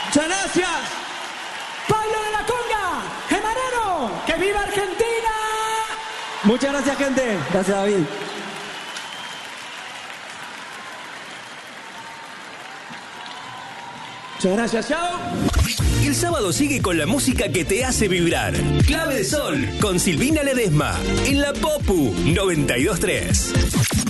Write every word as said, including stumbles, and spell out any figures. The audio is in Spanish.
Muchas gracias. Pablo de la Conga, Gemarano, ¡que viva Argentina! Muchas gracias, gente. Gracias, David. Muchas gracias, chao. El sábado sigue con la música que te hace vibrar. Clave de Sol con Silvina Ledesma en la Popu noventa y dos punto tres.